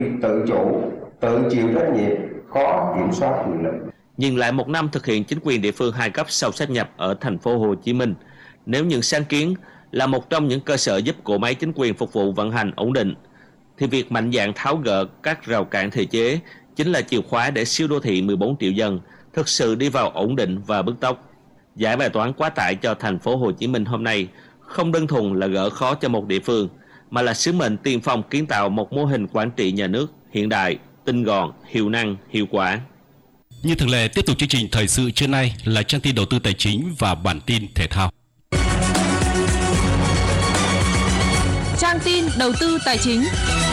Tự chủ, tự chịu trách nhiệm, khó kiểm soát quyền lực. Nhìn lại một năm thực hiện chính quyền địa phương 2 cấp sau sáp nhập ở thành phố Hồ Chí Minh, nếu những sáng kiến là một trong những cơ sở giúp cỗ máy chính quyền phục vụ vận hành ổn định, thì việc mạnh dạn tháo gỡ các rào cản thể chế chính là chìa khóa để siêu đô thị 14 triệu dân thực sự đi vào ổn định và bứt tốc. Giải bài toán quá tải cho thành phố Hồ Chí Minh hôm nay không đơn thuần là gỡ khó cho một địa phương, mà là sứ mệnh tiên phong kiến tạo một mô hình quản trị nhà nước hiện đại, tinh gọn, hiệu năng, hiệu quả. Như thường lệ, tiếp tục chương trình thời sự trưa nay là trang tin đầu tư tài chính và bản tin thể thao. Trang tin đầu tư tài chính.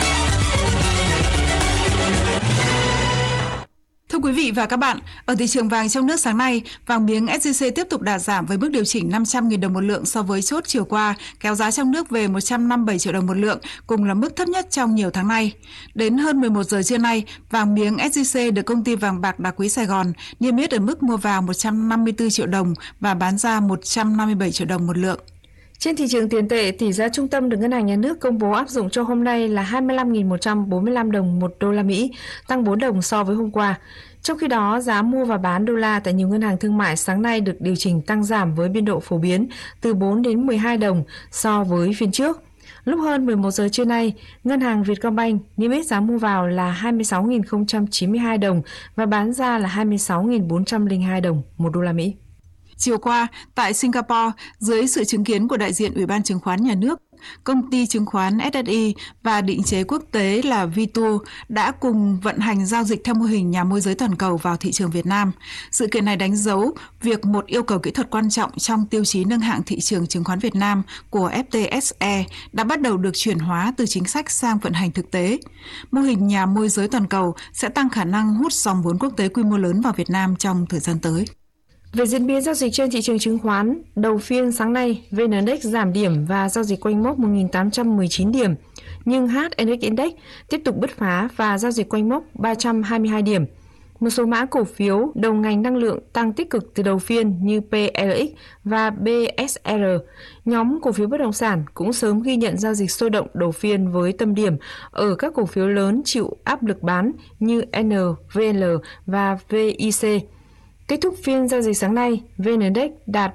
Thưa quý vị và các bạn, ở thị trường vàng trong nước sáng nay, vàng miếng SJC tiếp tục đà giảm với mức điều chỉnh 500.000 đồng một lượng so với chốt chiều qua, kéo giá trong nước về 157 triệu đồng một lượng, cùng là mức thấp nhất trong nhiều tháng nay. Đến hơn 11 giờ trưa nay, vàng miếng SJC được công ty vàng bạc đá quý Sài Gòn niêm yết ở mức mua vào 154 triệu đồng và bán ra 157 triệu đồng một lượng. Trên thị trường tiền tệ, tỷ giá trung tâm được Ngân hàng Nhà nước công bố áp dụng cho hôm nay là 25.145 đồng một đô la Mỹ, tăng 4 đồng so với hôm qua. Trong khi đó, giá mua và bán đô la tại nhiều ngân hàng thương mại sáng nay được điều chỉnh tăng giảm với biên độ phổ biến từ 4 đến 12 đồng so với phiên trước. Lúc hơn 11 giờ trưa nay, Ngân hàng Vietcombank niêm yết giá mua vào là 26.092 đồng và bán ra là 26.402 đồng một đô la Mỹ. Chiều qua, tại Singapore, dưới sự chứng kiến của đại diện Ủy ban Chứng khoán Nhà nước, công ty chứng khoán SSI và định chế quốc tế là Vitu đã cùng vận hành giao dịch theo mô hình nhà môi giới toàn cầu vào thị trường Việt Nam. Sự kiện này đánh dấu việc một yêu cầu kỹ thuật quan trọng trong tiêu chí nâng hạng thị trường chứng khoán Việt Nam của FTSE đã bắt đầu được chuyển hóa từ chính sách sang vận hành thực tế. Mô hình nhà môi giới toàn cầu sẽ tăng khả năng hút dòng vốn quốc tế quy mô lớn vào Việt Nam trong thời gian tới. Về diễn biến giao dịch trên thị trường chứng khoán, đầu phiên sáng nay, VN Index giảm điểm và giao dịch quanh mốc 1.819 điểm, nhưng HNX Index tiếp tục bứt phá và giao dịch quanh mốc 322 điểm. Một số mã cổ phiếu đầu ngành năng lượng tăng tích cực từ đầu phiên như PLX và BSR. Nhóm cổ phiếu bất động sản cũng sớm ghi nhận giao dịch sôi động đầu phiên với tâm điểm ở các cổ phiếu lớn chịu áp lực bán như NVL và VIC. Kết thúc phiên giao dịch sáng nay, VN Index đạt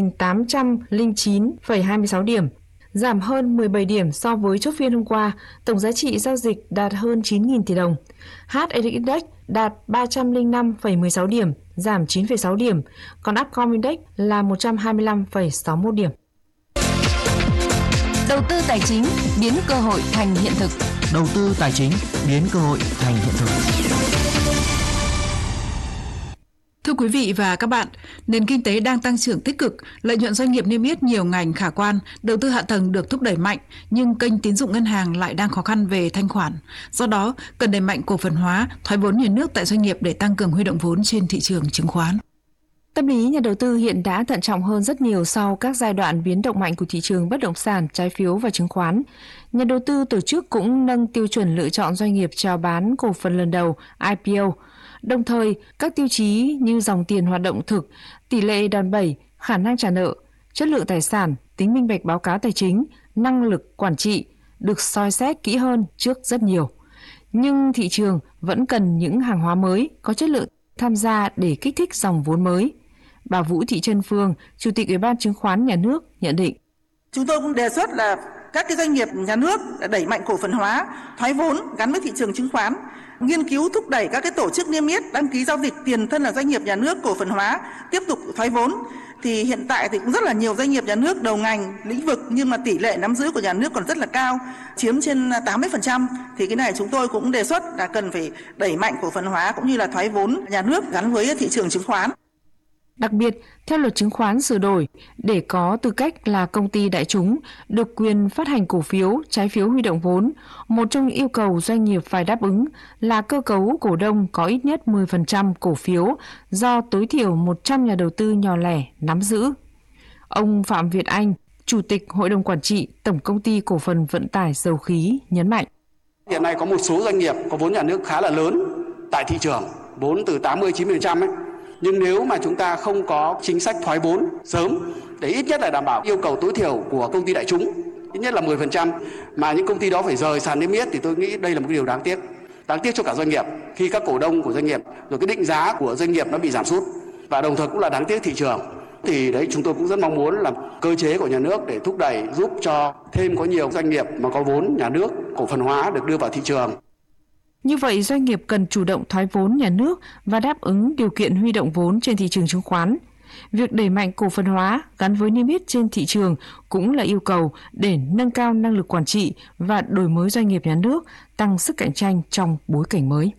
1.809,26 điểm, giảm hơn 17 điểm so với chốt phiên hôm qua, tổng giá trị giao dịch đạt hơn 9.000 tỷ đồng. HNX Index đạt 305,16 điểm, giảm 9,6 điểm, còn Upcom Index là 125,61 điểm. Đầu tư tài chính biến cơ hội thành hiện thực. Đầu tư tài chính biến cơ hội thành hiện thực. Thưa quý vị và các bạn, nền kinh tế đang tăng trưởng tích cực, lợi nhuận doanh nghiệp niêm yết nhiều ngành khả quan, đầu tư hạ tầng được thúc đẩy mạnh, nhưng kênh tín dụng ngân hàng lại đang khó khăn về thanh khoản. Do đó, cần đẩy mạnh cổ phần hóa, thoái vốn nhà nước tại doanh nghiệp để tăng cường huy động vốn trên thị trường chứng khoán. Tâm lý nhà đầu tư hiện đã thận trọng hơn rất nhiều sau các giai đoạn biến động mạnh của thị trường bất động sản, trái phiếu và chứng khoán. Nhà đầu tư tổ chức cũng nâng tiêu chuẩn lựa chọn doanh nghiệp chào bán cổ phần lần đầu IPO. Đồng thời, các tiêu chí như dòng tiền hoạt động thực, tỷ lệ đòn bẩy, khả năng trả nợ, chất lượng tài sản, tính minh bạch báo cáo tài chính, năng lực quản trị được soi xét kỹ hơn trước rất nhiều. Nhưng thị trường vẫn cần những hàng hóa mới có chất lượng tham gia để kích thích dòng vốn mới. Bà Vũ Thị Trân Phương, Chủ tịch Ủy ban Chứng khoán Nhà nước nhận định. Chúng tôi cũng đề xuất là các cái doanh nghiệp nhà nước đẩy mạnh cổ phần hóa, thoái vốn gắn với thị trường chứng khoán, nghiên cứu thúc đẩy các cái tổ chức niêm yết đăng ký giao dịch tiền thân là doanh nghiệp nhà nước cổ phần hóa, tiếp tục thoái vốn. Thì hiện tại thì cũng rất là nhiều doanh nghiệp nhà nước đầu ngành lĩnh vực nhưng mà tỷ lệ nắm giữ của nhà nước còn rất là cao, chiếm trên 80%. Thì cái này chúng tôi cũng đề xuất là cần phải đẩy mạnh cổ phần hóa cũng như là thoái vốn nhà nước gắn với thị trường chứng khoán. Đặc biệt, theo luật chứng khoán sửa đổi, để có tư cách là công ty đại chúng, được quyền phát hành cổ phiếu, trái phiếu huy động vốn, một trong những yêu cầu doanh nghiệp phải đáp ứng là cơ cấu cổ đông có ít nhất 10% cổ phiếu do tối thiểu 100 nhà đầu tư nhỏ lẻ nắm giữ. Ông Phạm Việt Anh, Chủ tịch Hội đồng Quản trị Tổng Công ty Cổ phần Vận tải Dầu khí nhấn mạnh. Hiện nay có một số doanh nghiệp có vốn nhà nước khá là lớn tại thị trường, vốn từ 80-90% ấy. Nhưng nếu mà chúng ta không có chính sách thoái vốn sớm để ít nhất là đảm bảo yêu cầu tối thiểu của công ty đại chúng, ít nhất là 10%, mà những công ty đó phải rời sàn niêm yết thì tôi nghĩ đây là một điều đáng tiếc. Đáng tiếc cho cả doanh nghiệp khi các cổ đông của doanh nghiệp rồi cái định giá của doanh nghiệp nó bị giảm sút, và đồng thời cũng là đáng tiếc thị trường. Thì đấy, chúng tôi cũng rất mong muốn là cơ chế của nhà nước để thúc đẩy giúp cho thêm có nhiều doanh nghiệp mà có vốn nhà nước cổ phần hóa được đưa vào thị trường. Như vậy, doanh nghiệp cần chủ động thoái vốn nhà nước và đáp ứng điều kiện huy động vốn trên thị trường chứng khoán. Việc đẩy mạnh cổ phần hóa gắn với niêm yết trên thị trường cũng là yêu cầu để nâng cao năng lực quản trị và đổi mới doanh nghiệp nhà nước, tăng sức cạnh tranh trong bối cảnh mới.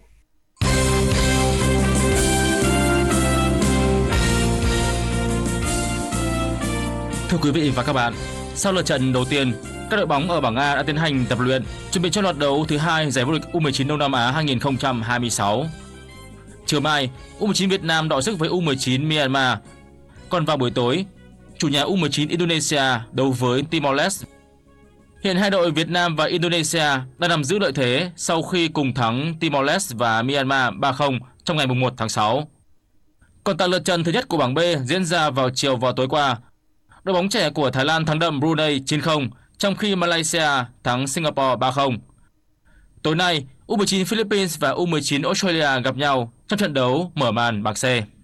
Thưa quý vị và các bạn, sau lượt trận đầu tiên, các đội bóng ở bảng A đã tiến hành tập luyện chuẩn bị cho loạt đấu thứ hai giải vô địch U19 Đông Nam Á 2026. Chiều mai, U19 Việt Nam đọ sức với U19 Myanmar. Còn vào buổi tối, chủ nhà U19 Indonesia đấu với Timor-Leste. Hiện hai đội Việt Nam và Indonesia đang nắm giữ lợi thế sau khi cùng thắng Timor-Leste và Myanmar 3-0 trong ngày 1 tháng 6. Còn tại lượt trận thứ nhất của bảng B diễn ra vào chiều vào tối qua, đội bóng trẻ của Thái Lan thắng đậm Brunei 9-0, trong khi Malaysia thắng Singapore 3-0. Tối nay, U19 Philippines và U19 Australia gặp nhau trong trận đấu mở màn bảng C.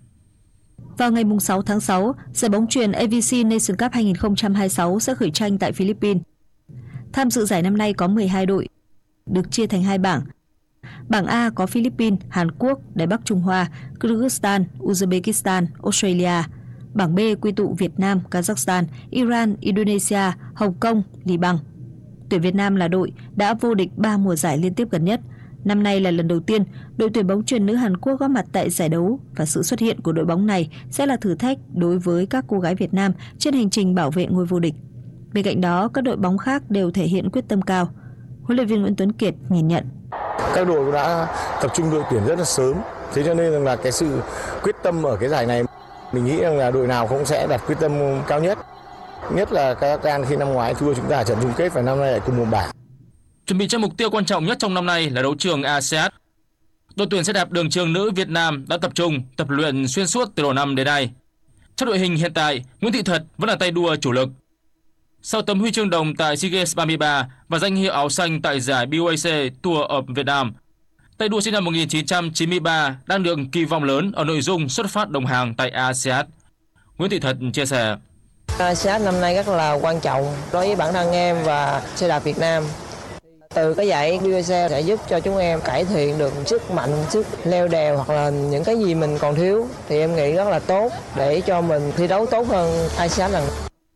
Vào ngày 6 tháng 6, giải bóng chuyền AVC Nation Cup 2026 sẽ khởi tranh tại Philippines. Tham dự giải năm nay có 12 đội, được chia thành 2 bảng. Bảng A có Philippines, Hàn Quốc, Đài Bắc Trung Hoa, Kyrgyzstan, Uzbekistan, Australia. Bảng B quy tụ Việt Nam, Kazakhstan, Iran, Indonesia, Hồng Kông, Liban. Tuyển Việt Nam là đội đã vô địch 3 mùa giải liên tiếp gần nhất. Năm nay là lần đầu tiên đội tuyển bóng chuyền nữ Hàn Quốc góp mặt tại giải đấu, và sự xuất hiện của đội bóng này sẽ là thử thách đối với các cô gái Việt Nam trên hành trình bảo vệ ngôi vô địch. Bên cạnh đó, các đội bóng khác đều thể hiện quyết tâm cao. Huấn luyện viên Nguyễn Tuấn Kiệt nhìn nhận: Các đội đã tập trung đội tuyển rất là sớm, thế cho nên là cái sự quyết tâm ở cái giải này, mình nghĩ rằng là đội nào cũng sẽ đặt quyết tâm cao nhất. Nhất là Kazakhstan khi năm ngoái thua chúng ta ở trận chung kết và năm nay lại cùng một bảng. Chuẩn bị cho mục tiêu quan trọng nhất trong năm nay là đấu trường ASEAN. Đội tuyển xe đạp đường trường nữ Việt Nam đã tập trung tập luyện xuyên suốt từ đầu năm đến nay. Trong đội hình hiện tại, Nguyễn Thị Thật vẫn là tay đua chủ lực. Sau tấm huy chương đồng tại SEA Games 33 và danh hiệu áo xanh tại giải BOAC Tour of Việt Nam, tay đua sinh năm 1993 đang được kỳ vọng lớn ở nội dung xuất phát đồng hàng tại ASEAN. Nguyễn Thị Thật chia sẻ: ASEAN năm nay rất là quan trọng đối với bản thân em và xe đạp Việt Nam. Từ cái giải BOAC sẽ giúp cho chúng em cải thiện được sức mạnh, sức leo đèo hoặc là những cái gì mình còn thiếu, thì em nghĩ rất là tốt để cho mình thi đấu tốt hơn ASEAN lần.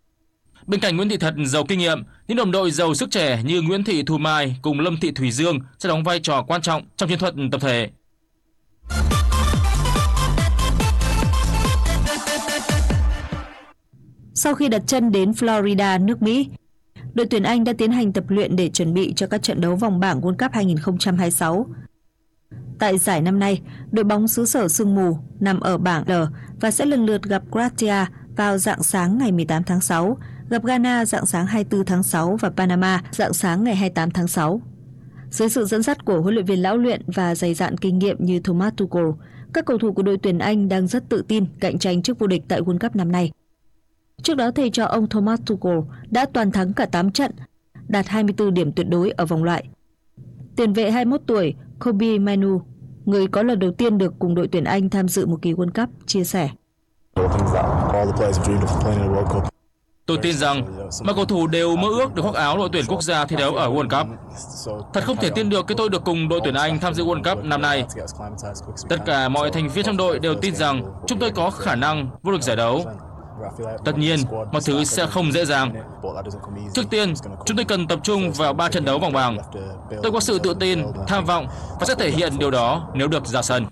Bên cạnh Nguyễn Thị Thật giàu kinh nghiệm, những đồng đội giàu sức trẻ như Nguyễn Thị Thu Mai cùng Lâm Thị Thủy Dương sẽ đóng vai trò quan trọng trong chiến thuật tập thể. Sau khi đặt chân đến Florida, nước Mỹ, đội tuyển Anh đã tiến hành tập luyện để chuẩn bị cho các trận đấu vòng bảng World Cup 2026. Tại giải năm nay, đội bóng xứ sở sương mù nằm ở bảng L và sẽ lần lượt gặp Croatia vào rạng sáng ngày 18 tháng 6, gặp Ghana rạng sáng 24 tháng 6 và Panama rạng sáng ngày 28 tháng 6. Dưới sự dẫn dắt của huấn luyện viên lão luyện và dày dạn kinh nghiệm như Thomas Tuchel, các cầu thủ của đội tuyển Anh đang rất tự tin cạnh tranh chức vô địch tại World Cup năm nay. Trước đó, thầy trò ông Thomas Tuchel đã toàn thắng cả 8 trận, đạt 24 điểm tuyệt đối ở vòng loại. Tiền vệ 21 tuổi Kobbie Mainoo, người có lần đầu tiên được cùng đội tuyển Anh tham dự một kỳ World Cup, chia sẻ: Tôi tin rằng mọi cầu thủ đều mơ ước được khoác áo đội tuyển quốc gia thi đấu ở World Cup. Thật không thể tin được khi tôi được cùng đội tuyển Anh tham dự World Cup năm nay. Tất cả mọi thành viên trong đội đều tin rằng chúng tôi có khả năng vô địch giải đấu. Tất nhiên, mọi thứ sẽ không dễ dàng. Trước tiên, chúng tôi cần tập trung vào 3 trận đấu vòng bảng. Tôi có sự tự tin, tham vọng và sẽ thể hiện điều đó nếu được ra sân.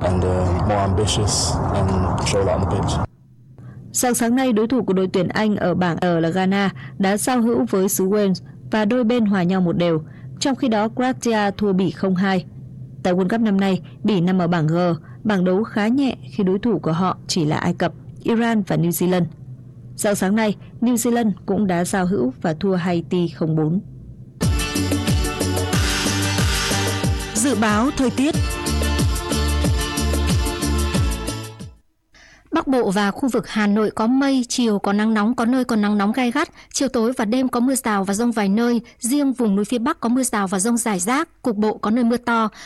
Sáng sáng nay, đối thủ của đội tuyển Anh ở bảng R là Ghana đã giao hữu với xứ Wales và đôi bên hòa nhau 1-1. Trong khi đó, Croatia thua Bỉ 0-2. Tại World Cup năm nay, Bỉ nằm ở bảng G, bảng đấu khá nhẹ khi đối thủ của họ chỉ là Ai Cập, Iran và New Zealand. Sáng sáng nay, New Zealand cũng đã giao hữu và thua Haiti 0-4. Dự báo thời tiết. Bắc Bộ và khu vực Hà Nội có mây, chiều có nắng nóng, có nơi còn nắng nóng gay gắt, chiều tối và đêm có mưa rào và dông vài nơi, riêng vùng núi phía Bắc có mưa rào và dông rải rác, cục bộ có nơi mưa to,